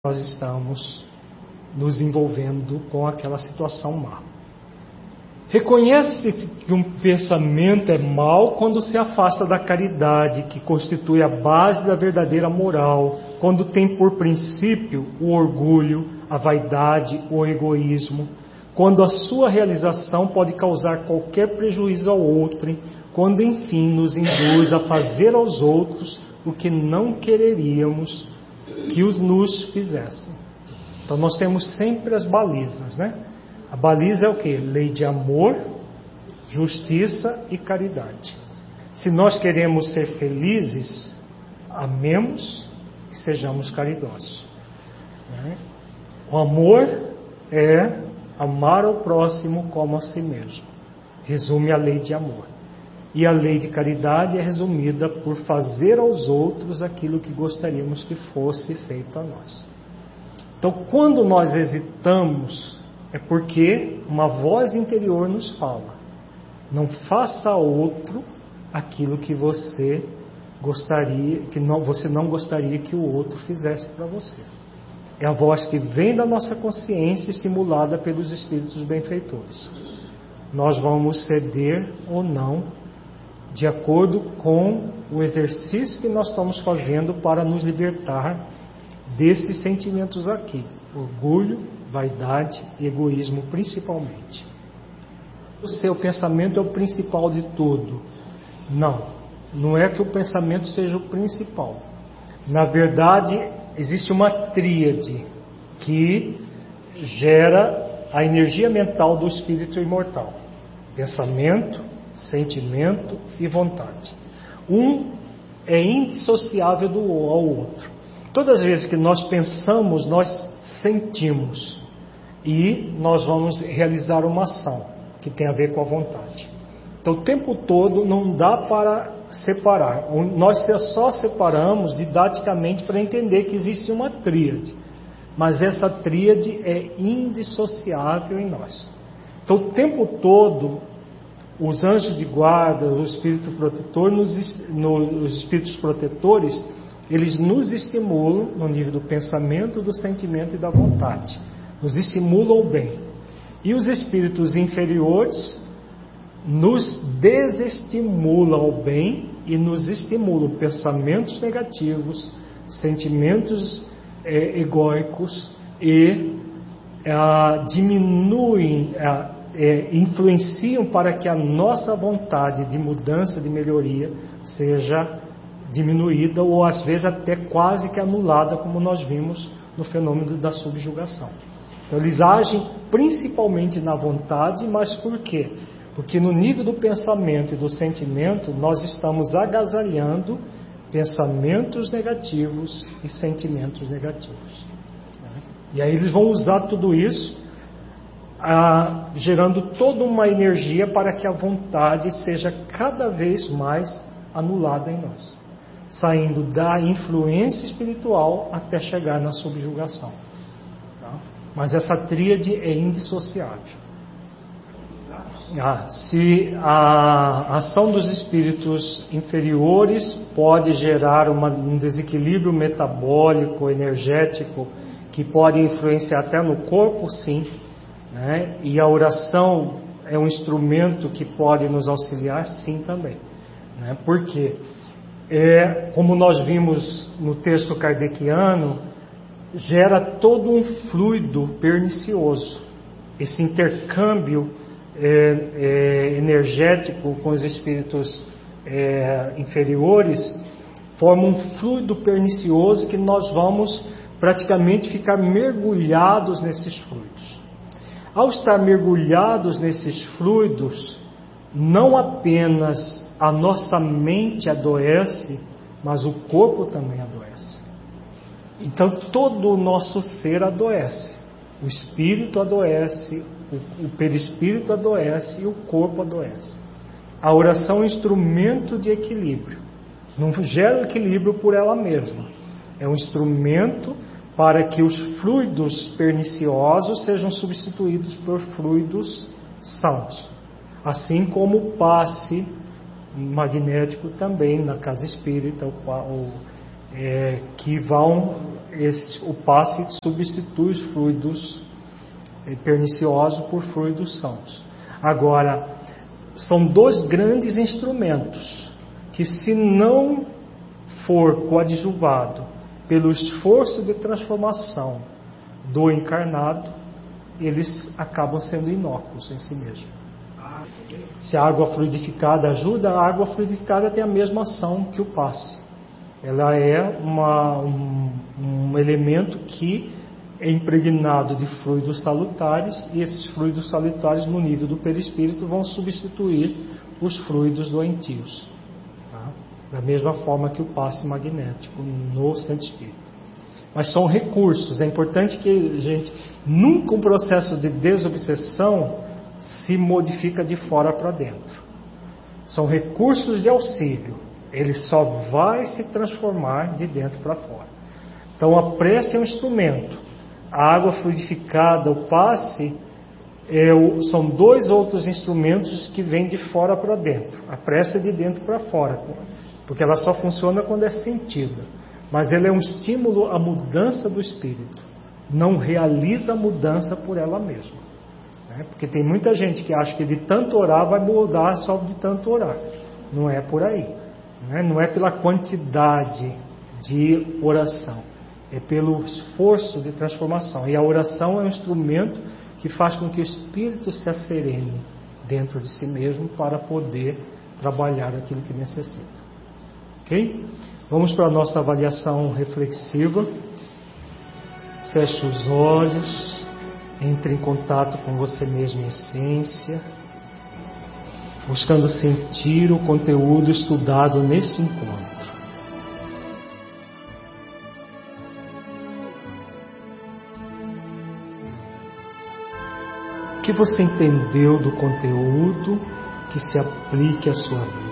nós estamos nos envolvendo com aquela situação má. Reconhece-se que um pensamento é mau quando se afasta da caridade, que constitui a base da verdadeira moral, quando tem por princípio o orgulho, a vaidade, o egoísmo, quando a sua realização pode causar qualquer prejuízo ao outro, quando enfim nos induz a fazer aos outros o que não quereríamos que nos fizessem. Então nós temos sempre as balizas, né? A baliza é o quê? Lei de amor, justiça e caridade. Se nós queremos ser felizes, amemos e sejamos caridosos, né? O amor é amar ao próximo como a si mesmo. Resume a lei de amor. E a lei de caridade é resumida por fazer aos outros aquilo que gostaríamos que fosse feito a nós. Então, quando nós hesitamos, é porque uma voz interior nos fala: não faça a outro aquilo que você gostaria, você não gostaria que o outro fizesse para você. É a voz que vem da nossa consciência, estimulada pelos espíritos benfeitores. Nós vamos ceder ou não, de acordo com o exercício que nós estamos fazendo para nos libertar desses sentimentos aqui: orgulho, vaidade e egoísmo principalmente. O seu pensamento é o principal de tudo. Não é que o pensamento seja o principal. Na verdade, existe uma tríade que gera a energia mental do espírito imortal: pensamento, sentimento e vontade. Um é indissociável ao outro. Todas as vezes que nós pensamos, nós sentimos, e nós vamos realizar uma ação que tem a ver com a vontade. Então o tempo todo não dá para separar. Nós só separamos didaticamente para entender que existe uma tríade, mas essa tríade é indissociável em nós. Então o tempo todo os anjos de guarda, o espírito protetor, os espíritos protetores, eles nos estimulam no nível do pensamento, do sentimento e da vontade. Nos estimulam ao bem. E os espíritos inferiores nos desestimulam ao bem e nos estimulam pensamentos negativos, sentimentos egóicos e diminuem, influenciam para que a nossa vontade de mudança, de melhoria, seja diminuída ou às vezes até quase que anulada, como nós vimos no fenômeno da subjugação. Então, eles agem principalmente na vontade, mas por quê? Porque no nível do pensamento e do sentimento nós estamos agasalhando pensamentos negativos e sentimentos negativos. E aí eles vão usar tudo isso, gerando toda uma energia para que a vontade seja cada vez mais anulada em nós, saindo da influência espiritual até chegar na subjugação. Tá? Mas essa tríade é indissociável. Se a ação dos espíritos inferiores pode gerar um desequilíbrio metabólico, energético, que pode influenciar até no corpo, sim. Né? E a oração é um instrumento que pode nos auxiliar, sim, também. Né? Por quê? Como nós vimos no texto kardeciano, gera todo um fluido pernicioso. Esse intercâmbio energético com os espíritos inferiores forma um fluido pernicioso que nós vamos praticamente ficar mergulhados nesses fluidos. Ao estar mergulhados nesses fluidos, não apenas a nossa mente adoece, mas o corpo também adoece. Então todo o nosso ser adoece. O espírito adoece, o perispírito adoece e o corpo adoece. A oração é um instrumento de equilíbrio. Não gera equilíbrio por ela mesma. É um instrumento para que os fluidos perniciosos sejam substituídos por fluidos sãos. Assim como o passe magnético também na casa espírita, que vão o passe substitui os fluidos perniciosos por fluidos sãos. Agora, são dois grandes instrumentos que, se não for coadjuvado pelo esforço de transformação do encarnado, eles acabam sendo inócuos em si mesmo. Se a água fluidificada ajuda, a água fluidificada tem a mesma ação que o passe. Ela é um elemento que é impregnado de fluidos salutares, e esses fluidos salutares no nível do perispírito vão substituir os fluidos doentios, tá? Da mesma forma que o passe magnético no centro espírita. Mas são recursos. É importante que a gente, nunca um processo de desobsessão se modifica de fora para dentro. São recursos de auxílio. Ele só vai se transformar de dentro para fora. Então a prece é um instrumento. A água fluidificada, o passe, são dois outros instrumentos que vêm de fora para dentro. A prece é de dentro para fora, porque ela só funciona quando é sentida. Mas ela é um estímulo à mudança do espírito. Não realiza a mudança por ela mesma. Porque tem muita gente que acha que de tanto orar vai mudar só de tanto orar. Não é por aí. Não é pela quantidade de oração. É pelo esforço de transformação. E a oração é um instrumento que faz com que o espírito se asserene dentro de si mesmo para poder trabalhar aquilo que necessita. Ok? Vamos para a nossa avaliação reflexiva. Feche os olhos. Entre em contato com você mesmo em essência, buscando sentir o conteúdo estudado nesse encontro. O que você entendeu do conteúdo que se aplique à sua vida?